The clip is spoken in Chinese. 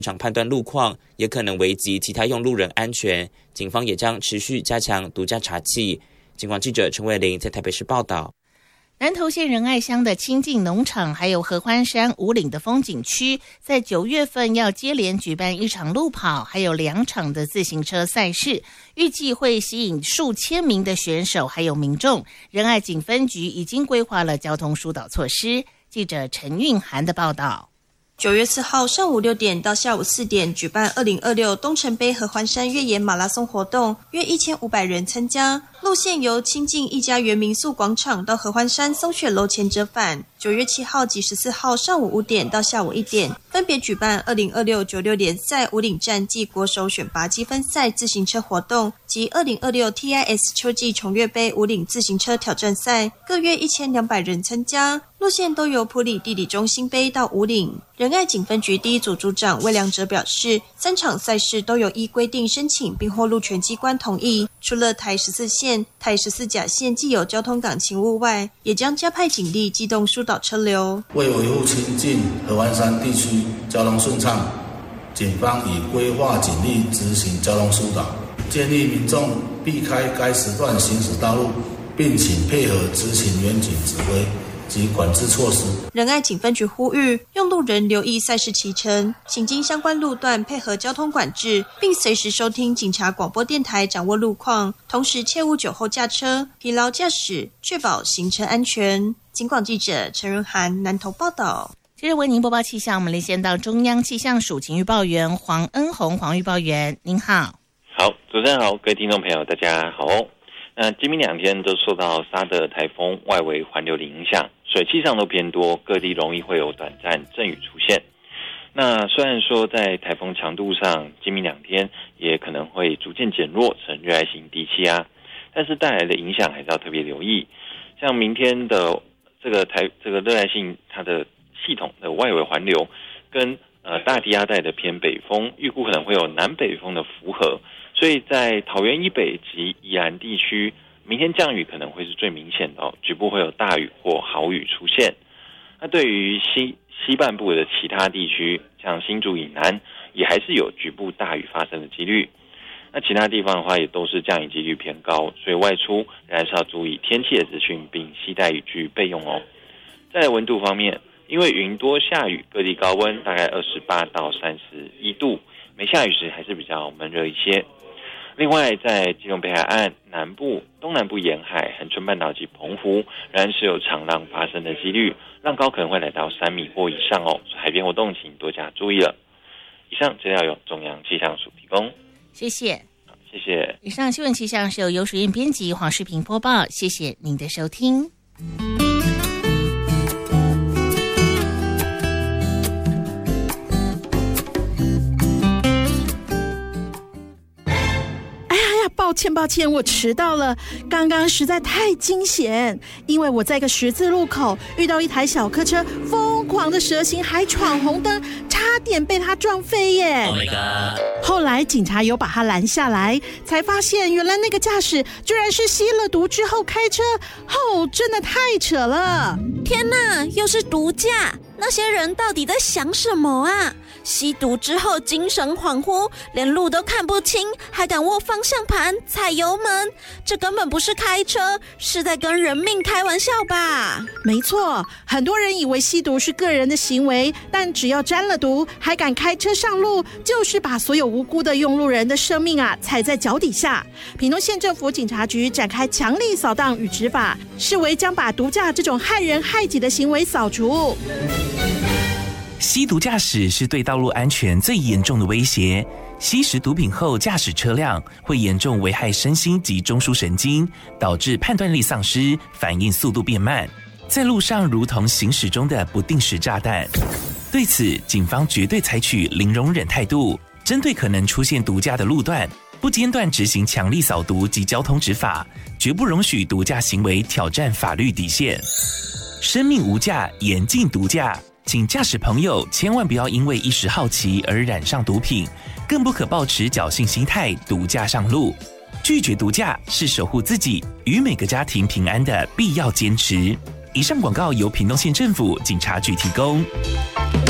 场判断路况，也可能危及其他用路人安全。警方也将持续加强毒驾查缉。警广记者陈伟玲在台北市报道。 南投县仁爱乡的清境农场还有合欢山五岭的风景区，在9月份要接连举办1场路跑，还有2场的自行车赛事，预计会吸引数千名的选手还有民众。仁爱警分局已经规划了交通疏导措施。记者陈韵涵的报道。 9月4号上午6点到下午4点举办2026东城杯合欢山越野马拉松活动，约1500人参加。路线由清境一家园民宿广场到合欢山松雪楼前折返。9月7号及14号上午5点到下午1点，分别举办202696联赛五岭战暨国手选拔积分赛自行车活动及2026 TIS 秋季重越杯五岭自行车挑战赛，各约1200人参加。路线都由埔里地理中心杯到五岭。仁爱警分局第一组组长魏良哲表示，3场赛事都有依规定申请并获路权机关同意。除了台14线、台14甲线既有交通港勤务外，也将加派警力机动疏导车流。 为维护清境合欢山地区交通顺畅，警方已规划警力执行交通疏导，建议民众避开该时段行驶道路，并请配合执行远警指挥及管制措施。 仁爱警分局呼吁用路人留意赛事期程，请经相关路段配合交通管制，并随时收听警察广播电台掌握路况，同时切勿酒后驾车、疲劳驾驶，确保行程安全。警广记者陈润涵南投报道。 接着为您播报气象，我们连线到中央气象署晴预报员黄恩宏，黄预报员您好。 好，主持人好，各位听众朋友大家好。那今明2天都受到沙德台风外围环流的影响，水汽上都偏多，各地容易会有短暂阵雨出现。那虽然说在台风强度上，今明2天也可能会逐渐减弱成热带性低气压，但是带来的影响还是要特别留意。像明天的这个热带性它的系统的外围环流跟大低压带的偏北风，预估可能会有南北风的符合，所以在桃园以北及宜兰地区，明天降雨可能会是最明显的局部会有大雨或豪雨出现。那对于西半部的其他地区，像新竹以南，也还是有局部大雨发生的几率。那其他地方的话，也都是降雨几率偏高，所以外出仍然是要注意天气的资讯，并携带雨具备用哦。在温度方面，因为云多下雨，各地高温大概28到31度，没下雨时还是比较闷热一些。另外，在基隆北海岸南部、东南部沿海、恒春半岛及澎湖，仍然是有长浪发生的几率，浪高可能会来到3米或以上哦，海边活动请多加注意了。以上资料由中央气象署提供， 谢谢。 好，谢谢。 以上新闻气象是由游淑燕编辑，黄世平播报，谢谢您的收听。 抱歉，我迟到了。刚刚实在太惊险，因为我在一个十字路口遇到一台小客车疯狂的蛇行，还闯红灯，差点被他撞飞耶。 Oh my god！ 后来警察有把他拦下来，才发现原来那个驾驶居然是吸了毒之后开车，真的太扯了。 天哪，又是毒驾！那些人到底在想什么啊？吸毒之后精神恍惚，连路都看不清，还敢握方向盘踩油门，这根本不是开车，是在跟人命开玩笑吧？ 没错，很多人以为吸毒是个人的行为，但只要沾了毒还敢开车上路，就是把所有无辜的用路人的生命踩在脚底下。屏东县政府警察局展开强力扫荡与执法，视为将把毒驾这种害人害己的行为扫除。 吸毒驾驶是对道路安全最严重的威胁。吸食毒品后驾驶车辆，会严重危害身心及中枢神经，导致判断力丧失，反应速度变慢，在路上如同行驶中的不定时炸弹。对此，警方绝对采取零容忍态度，针对可能出现毒驾的路段，不间断执行强力扫毒及交通执法，绝不容许毒驾行为挑战法律底线。生命无价，严禁毒驾。请驾驶朋友千万不要因为一时好奇而染上毒品，更不可抱持侥幸心态毒驾上路。拒绝毒驾是守护自己与每个家庭平安的必要坚持。以上广告由屏东县政府警察局提供。